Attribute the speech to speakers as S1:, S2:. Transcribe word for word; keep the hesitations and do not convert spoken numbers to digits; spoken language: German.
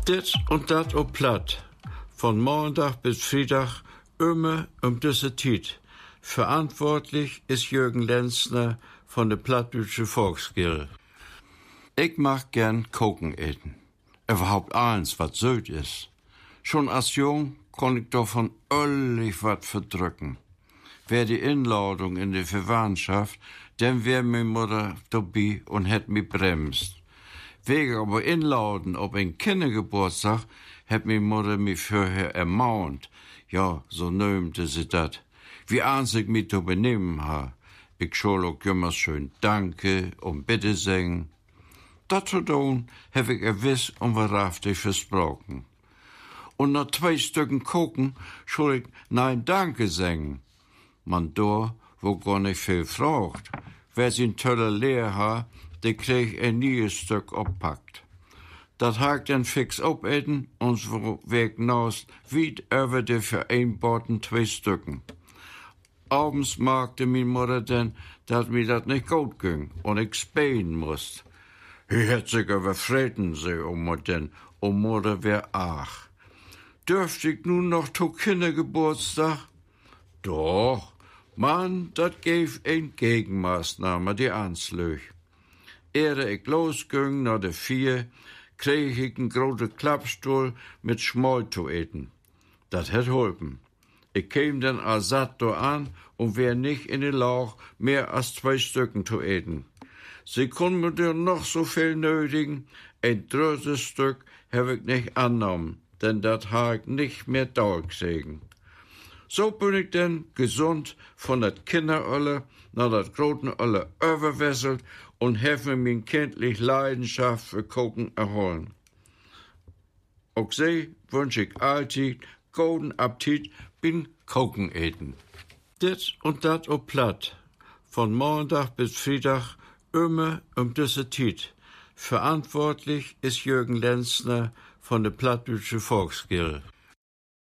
S1: Dit und dat op platt. Von Montag bis Freitag immer um diese Zeit. Verantwortlich ist Jürgen Lenzner von der Plattdeutsche Volksgilde. Ich mag gern Koken eten. Überhaupt eins, was süd ist. Schon als Jung kon ich davon öllig wat verdrücken. Wär die Inladung in die Verwandtschaft, dann wär meine Mutter dabei und hätt mich bremst. Wegen aber Inladen ob ein Kindergeburtstag, hätt meine Mutter mich vorher ermahnt. Ja, so nömte sie dat. Wie ans ich mich zu benehmen ha. Ich soll auch immer schön Danke und Bitte singen. Dat zu tun, hab ich gewiss und wahrhaftig versprochen. Und nach zwei Stücken Koken soll ich Nein Danke singen. Man da, wo gar nicht viel fragt. Wer sin tolle Lehr ha, der krieg ein neues Stück oppackt. Dat hag dann fix opeten und so weg naus weit über de vereinbarten zwei Stücken. Abends magte min Mutter denn, dat mir dat nicht gut ging und ich spähen musst. He hätt sich überfreten, se Oma denn, und Mutter wär ach. Dürft ich nun noch zu Kindergeburtstag? Doch, Mann, dat gäf ein Gegenmaßnahme, die anslöch. Ehre ich losging nach de vier, krieg ich einen großen Klappstuhl mit Schmoll zu eten. Dat hätt holpen. Ich käm dann als satt do an und wär nicht in den Lauch mehr als zwei Stücken zu eten. Sie können mir dir noch so viel nötigen, ein drittes Stück hab ich nicht annommen, denn dat ha ich nicht mehr durchgesehen. So bin ich denn gesund von dat Kinderölle nach dat groten Ölle überwesselt und hab mir min kindlich Leidenschaft für Koken erholen. Auch sie wünsch ich alltid golden Appetit bin Koken eten. Dit und dat op platt. Von Montag bis Freitag immer um diese Zeit. Verantwortlich ist Jürgen Lenzner von der Plattdeutsche Volksgilde.